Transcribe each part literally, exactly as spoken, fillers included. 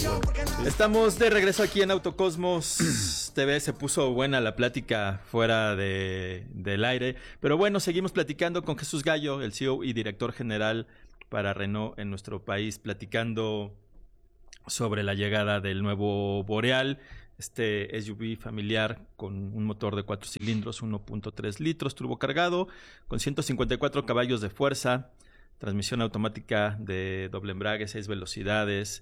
bueno. Estamos de regreso aquí en Autocosmos T V. Se puso buena la plática fuera de, del aire. Pero bueno, seguimos platicando con Jesús Gallo, el C E O y director general para Renault en nuestro país, platicando sobre la llegada del nuevo Boreal, este S U V familiar con un motor de cuatro cilindros, uno punto tres litros, turbocargado, con ciento cincuenta y cuatro caballos de fuerza, transmisión automática de doble embrague, seis velocidades,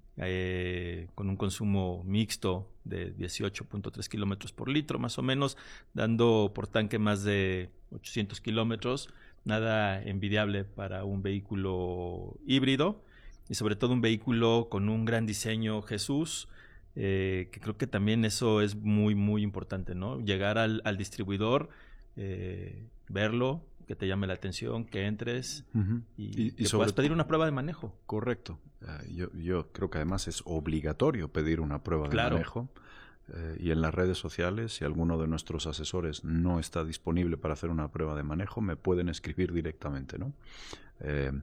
eh, con un consumo mixto de dieciocho punto tres kilómetros por litro, más o menos, dando por tanque más de ochocientos kilómetros, nada envidiable para un vehículo híbrido y sobre todo un vehículo con un gran diseño, Jesús, eh, que creo que también eso es muy, muy importante, ¿no? Llegar al, al distribuidor, eh, verlo, que te llame la atención, que entres uh-huh. y, y, y que puedas pedir una prueba de manejo. Correcto. Uh, yo, yo creo que además es obligatorio pedir una prueba claro. de manejo. Uh, y en las redes sociales, si alguno de nuestros asesores no está disponible para hacer una prueba de manejo, me pueden escribir directamente, ¿no? Uh,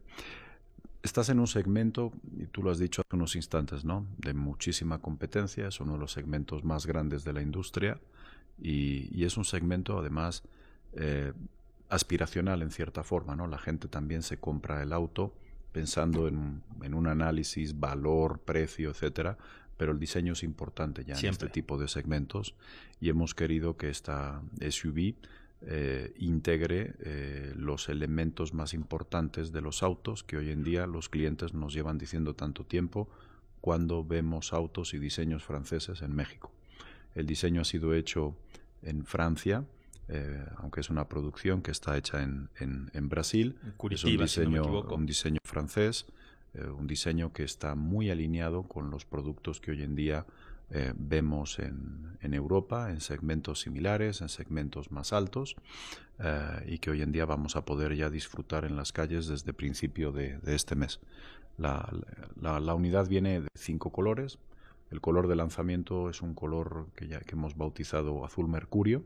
Estás en un segmento, y tú lo has dicho hace unos instantes, ¿no? De muchísima competencia, es uno de los segmentos más grandes de la industria y, y es un segmento además eh, aspiracional en cierta forma, ¿no? La gente también se compra el auto pensando en, en un análisis, valor, precio, etcétera, pero el diseño es importante ya Siempre. en este tipo de segmentos y hemos querido que esta S U V Eh, integre eh, los elementos más importantes de los autos que hoy en día los clientes nos llevan diciendo tanto tiempo cuando vemos autos y diseños franceses en México. El diseño ha sido hecho en Francia, eh, aunque es una producción que está hecha en, en, en Brasil. En Curitiba, es un diseño, si no me equivoco. un diseño francés, eh, un diseño que está muy alineado con los productos que hoy en día Eh, vemos en, en Europa, en segmentos similares, en segmentos más altos, eh, y que hoy en día vamos a poder ya disfrutar en las calles desde principio de, de este mes. La, la, la unidad viene de cinco colores. El color de lanzamiento es un color que ya que hemos bautizado azul mercurio,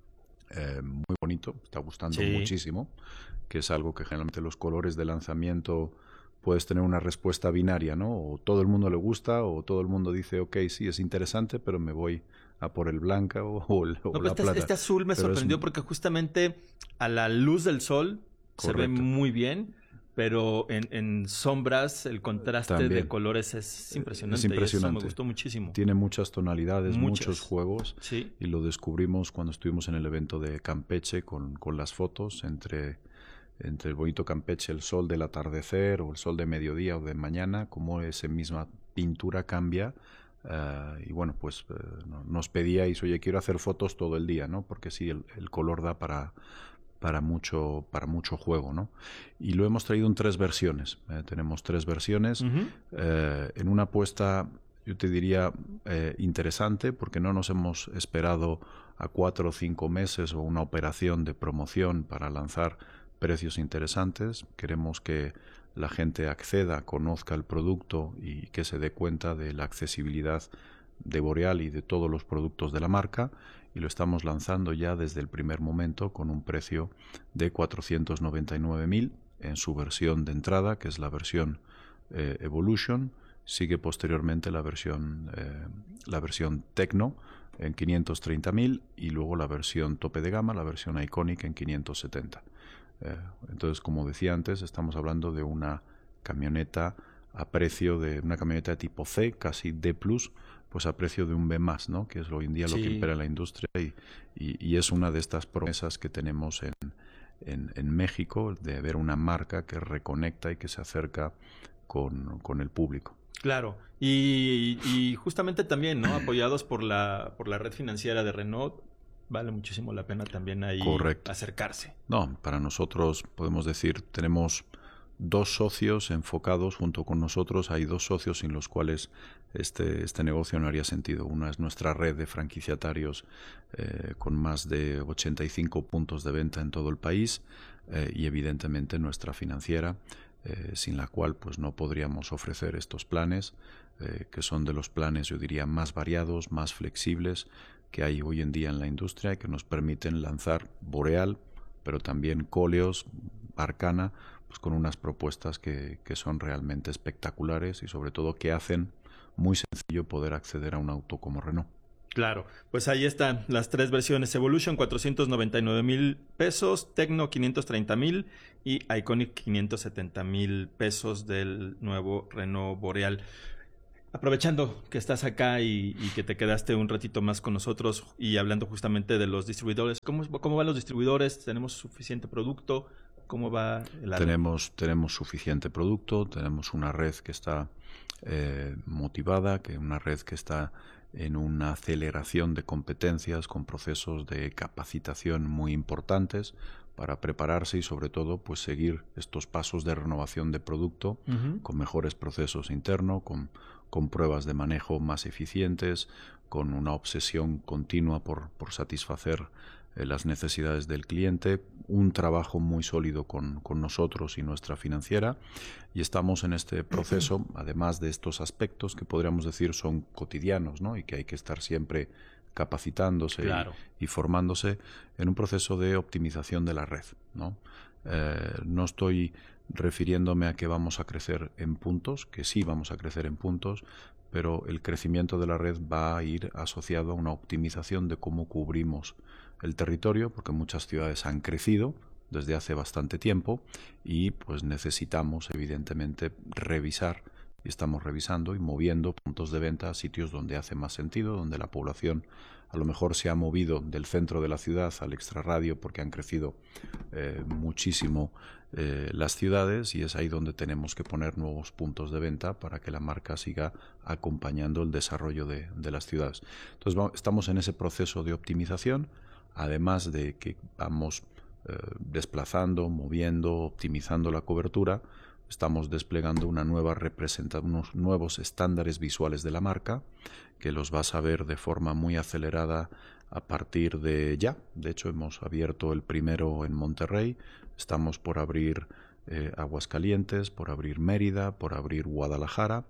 eh, muy bonito, está gustando sí. muchísimo, que es algo que generalmente los colores de lanzamiento puedes tener una respuesta binaria, ¿no? O todo el mundo le gusta, o todo el mundo dice, ok, sí, es interesante, pero me voy a por el blanca o, o, el, o no, la este, plata. Este azul me pero sorprendió es... porque justamente a la luz del sol Correcto. se ve muy bien, pero en, en sombras el contraste También. de colores es impresionante, es impresionante. Y eso me gustó muchísimo. Tiene muchas tonalidades, muchas. muchos juegos, sí. y lo descubrimos cuando estuvimos en el evento de Campeche con, con las fotos entre... entre el bonito Campeche, el sol del atardecer o el sol de mediodía o de mañana, cómo esa misma pintura cambia. Uh, y bueno, pues uh, nos pedíais, oye, quiero hacer fotos todo el día, ¿no? Porque sí, el, el color da para, para, mucho, para mucho juego, ¿no? Y lo hemos traído en tres versiones. Eh, tenemos tres versiones. Uh-huh. eh, en una apuesta, yo te diría, eh, interesante, porque no nos hemos esperado a cuatro o cinco meses o una operación de promoción para lanzar precios interesantes. Queremos que la gente acceda, conozca el producto y que se dé cuenta de la accesibilidad de Boreal y de todos los productos de la marca, y lo estamos lanzando ya desde el primer momento con un precio de cuatrocientos noventa y nueve mil en su versión de entrada, que es la versión eh, Evolution. Sigue posteriormente la versión eh, la versión Tecno en quinientos treinta mil y luego la versión tope de gama, la versión Iconic en quinientos setenta. Eh, entonces, como decía antes, estamos hablando de una camioneta a precio de una camioneta de tipo C, casi D plus, pues a precio de un B más, ¿no? Que es hoy en día sí. lo que impera en la industria y, y, y es una de estas promesas que tenemos en, en, en México, de ver una marca que reconecta y que se acerca con, con el público. Claro, y, y justamente también, ¿no? Apoyados por la, por la red financiera de Renault, vale muchísimo la pena también ahí Correcto. acercarse. No, para nosotros podemos decir, tenemos dos socios enfocados junto con nosotros. Hay dos socios sin los cuales este, este negocio no haría sentido. Una es nuestra red de franquiciatarios eh, con más de ochenta y cinco puntos de venta en todo el país eh, y evidentemente nuestra financiera, eh, sin la cual pues no podríamos ofrecer estos planes, eh, que son de los planes, yo diría, más variados, más flexibles que hay hoy en día en la industria y que nos permiten lanzar Boreal, pero también Koleos, Arcana, pues con unas propuestas que, que son realmente espectaculares y sobre todo que hacen muy sencillo poder acceder a un auto como Renault. Claro, pues ahí están las tres versiones: Evolution cuatrocientos noventa y nueve mil pesos, Tecno quinientos treinta mil y Iconic quinientos setenta mil pesos del nuevo Renault Boreal. Aprovechando que estás acá y, y que te quedaste un ratito más con nosotros y hablando justamente de los distribuidores, ¿cómo, cómo van los distribuidores? ¿Tenemos suficiente producto? ¿Cómo va el área? Tenemos, tenemos suficiente producto, tenemos una red que está eh, motivada, que una red que está en una aceleración de competencias con procesos de capacitación muy importantes para prepararse y sobre todo pues seguir estos pasos de renovación de producto uh-huh. con mejores procesos internos, con, con pruebas de manejo más eficientes, con una obsesión continua por, por satisfacer eh, las necesidades del cliente, un trabajo muy sólido con, con nosotros y nuestra financiera, y estamos en este proceso, además de estos aspectos que podríamos decir son cotidianos, ¿no? Y que hay que estar siempre capacitándose claro. y, y formándose en un proceso de optimización de la red, ¿no? Eh, no estoy refiriéndome a que vamos a crecer en puntos, que sí vamos a crecer en puntos, pero el crecimiento de la red va a ir asociado a una optimización de cómo cubrimos el territorio, porque muchas ciudades han crecido desde hace bastante tiempo y pues necesitamos evidentemente revisar, y estamos revisando y moviendo puntos de venta a sitios donde hace más sentido, donde la población a lo mejor se ha movido del centro de la ciudad al extrarradio porque han crecido eh, muchísimo eh, las ciudades, y es ahí donde tenemos que poner nuevos puntos de venta para que la marca siga acompañando el desarrollo de, de las ciudades. Entonces vamos, estamos en ese proceso de optimización, además de que vamos eh, desplazando, moviendo, optimizando la cobertura. Estamos desplegando una nueva representación, unos nuevos estándares visuales de la marca, que los vas a ver de forma muy acelerada a partir de ya. De hecho, hemos abierto el primero en Monterrey, estamos por abrir eh, Aguascalientes, por abrir Mérida, por abrir Guadalajara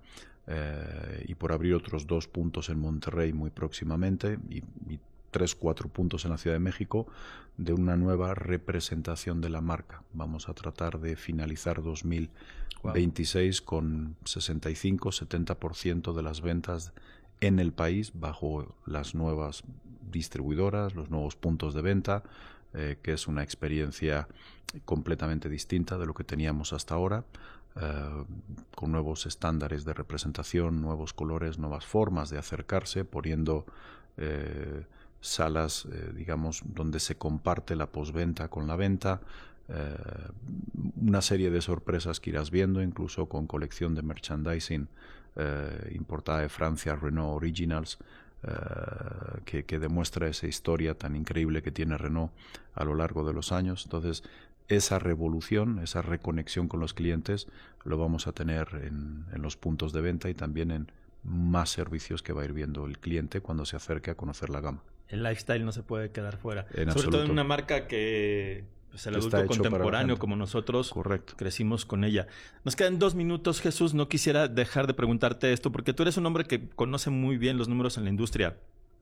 eh, y por abrir otros dos puntos en Monterrey muy próximamente, y, y tres, cuatro puntos en la Ciudad de México, de una nueva representación de la marca. Vamos a tratar de finalizar dos mil veintiséis wow. con sesenta y cinco a setenta por ciento de las ventas en el país bajo las nuevas distribuidoras, los nuevos puntos de venta, eh, que es una experiencia completamente distinta de lo que teníamos hasta ahora, eh, con nuevos estándares de representación, nuevos colores, nuevas formas de acercarse, poniendo eh, salas, eh, digamos, donde se comparte la postventa con la venta, eh, una serie de sorpresas que irás viendo, incluso con colección de merchandising eh, importada de Francia, Renault Originals, eh, que, que demuestra esa historia tan increíble que tiene Renault a lo largo de los años. Entonces, esa revolución, esa reconexión con los clientes, lo vamos a tener en, en los puntos de venta y también en más servicios que va a ir viendo el cliente cuando se acerque a conocer la gama. El lifestyle no se puede quedar fuera. En Sobre absoluto. todo en una marca que pues, el adulto contemporáneo como nosotros Correcto. crecimos con ella. Nos quedan dos minutos, Jesús. No quisiera dejar de preguntarte esto porque tú eres un hombre que conoce muy bien los números en la industria.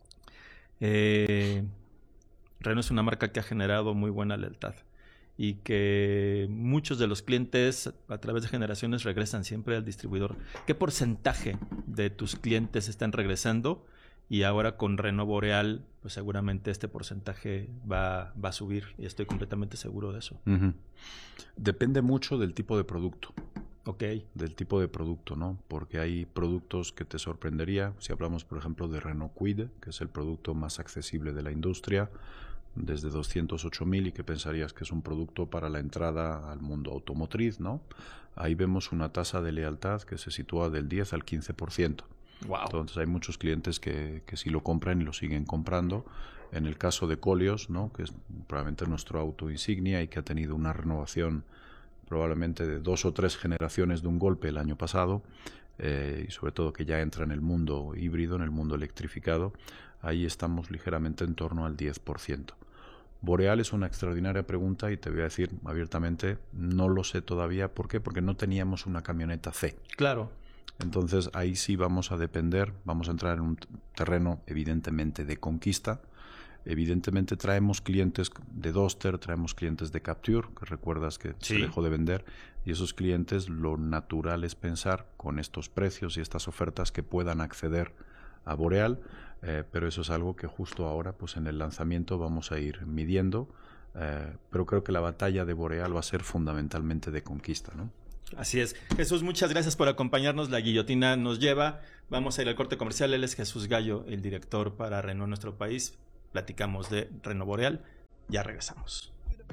Eh, Renault es una marca que ha generado muy buena lealtad y que muchos de los clientes a través de generaciones regresan siempre al distribuidor. ¿Qué porcentaje de tus clientes están regresando? Y ahora con Renault Boreal, pues seguramente este porcentaje va, va a subir y estoy completamente seguro de eso. Uh-huh. Depende mucho del tipo de producto. Ok. Del tipo de producto, ¿no? Porque hay productos que te sorprendería. Si hablamos, por ejemplo, de Renault Kwid, que es el producto más accesible de la industria, desde doscientos ocho mil, y que pensarías que es un producto para la entrada al mundo automotriz, ¿no? Ahí vemos una tasa de lealtad que se sitúa del diez al quince por ciento. Wow. Entonces hay muchos clientes que, que sí lo compran y lo siguen comprando. En el caso de Koleos, ¿no? Que es probablemente nuestro auto insignia y que ha tenido una renovación probablemente de dos o tres generaciones de un golpe el año pasado, eh, y sobre todo que ya entra en el mundo híbrido, en el mundo electrificado, ahí estamos ligeramente en torno al diez por ciento. Boreal es una extraordinaria pregunta y te voy a decir abiertamente, no lo sé todavía. ¿Por qué? Porque no teníamos una camioneta C. Claro. Entonces ahí sí vamos a depender, vamos a entrar en un terreno evidentemente de conquista, Evidentemente traemos clientes de Duster, traemos clientes de Capture, que recuerdas que sí. se dejó de vender, y esos clientes lo natural es pensar con estos precios y estas ofertas que puedan acceder a Boreal, eh, pero eso es algo que justo ahora pues en el lanzamiento vamos a ir midiendo, eh, pero creo que la batalla de Boreal va a ser fundamentalmente de conquista, ¿no? Así es. Jesús, muchas gracias por acompañarnos. La guillotina nos lleva. Vamos a ir al corte comercial. Él es Jesús Gallo, el director para Renault Nuestro País. Platicamos de Renault Boreal. Ya regresamos.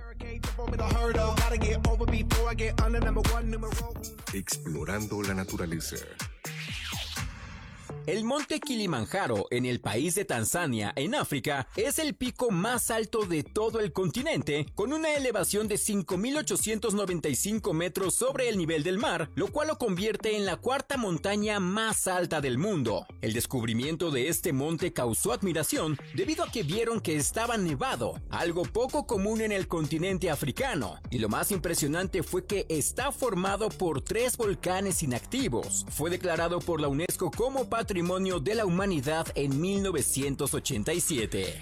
Explorando la naturaleza. El monte Kilimanjaro, en el país de Tanzania, en África, es el pico más alto de todo el continente, con una elevación de cinco mil ochocientos noventa y cinco metros sobre el nivel del mar, lo cual lo convierte en la cuarta montaña más alta del mundo. El descubrimiento de este monte causó admiración debido a que vieron que estaba nevado, algo poco común en el continente africano, y lo más impresionante fue que está formado por tres volcanes inactivos. Fue declarado por la UNESCO como Patrimonio Patrimonio de la Humanidad en mil novecientos ochenta y siete.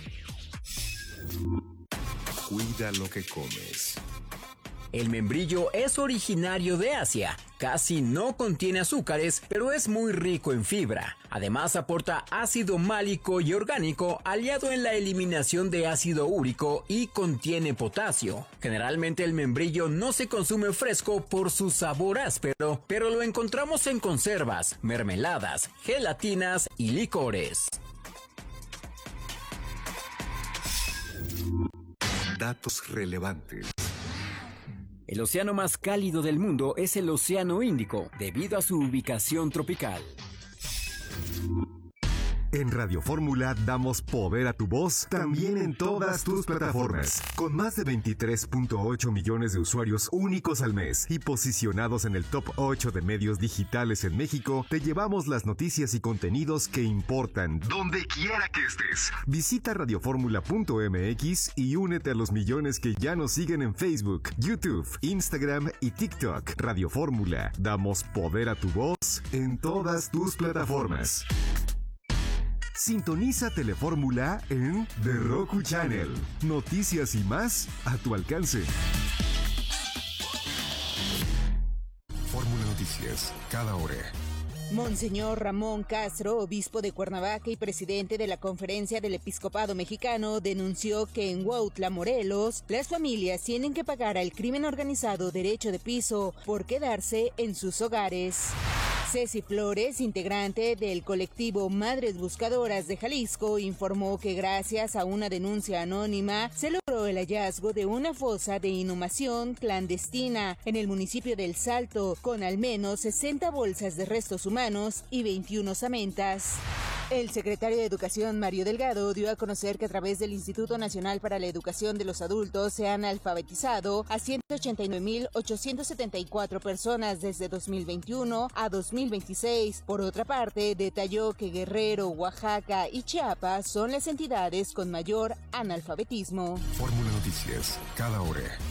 Cuida lo que comes. El membrillo es originario de Asia. Casi no contiene azúcares, pero es muy rico en fibra. Además aporta ácido málico y orgánico aliado en la eliminación de ácido úrico y contiene potasio. Generalmente el membrillo no se consume fresco por su sabor áspero, pero lo encontramos en conservas, mermeladas, gelatinas y licores. Datos relevantes. El océano más cálido del mundo es el Océano Índico, debido a su ubicación tropical. En Radio Fórmula damos poder a tu voz también en todas tus plataformas. Con más de veintitrés punto ocho millones de usuarios únicos al mes y posicionados en el top ocho de medios digitales en México, te llevamos las noticias y contenidos que importan, donde quiera que estés. Visita radioformula punto m x y únete a los millones que ya nos siguen en Facebook, YouTube, Instagram y TikTok. Radio Fórmula, damos poder a tu voz en todas tus plataformas. Sintoniza Telefórmula en The Roku Channel. Noticias y más a tu alcance. Fórmula Noticias, cada hora. Monseñor Ramón Castro, obispo de Cuernavaca y presidente de la Conferencia del Episcopado Mexicano, denunció que en Huautla, Morelos, las familias tienen que pagar al crimen organizado derecho de piso por quedarse en sus hogares. Ceci Flores, integrante del colectivo Madres Buscadoras de Jalisco, informó que gracias a una denuncia anónima se logró el hallazgo de una fosa de inhumación clandestina en el municipio del Salto, con al menos sesenta bolsas de restos humanos y veintiuna osamentas. El secretario de Educación, Mario Delgado, dio a conocer que a través del Instituto Nacional para la Educación de los Adultos se han alfabetizado a ciento ochenta y nueve mil ochocientas setenta y cuatro personas desde dos mil veintiuno a dos mil veintiséis. Por otra parte, detalló que Guerrero, Oaxaca y Chiapas son las entidades con mayor analfabetismo. Fórmula Noticias, cada hora.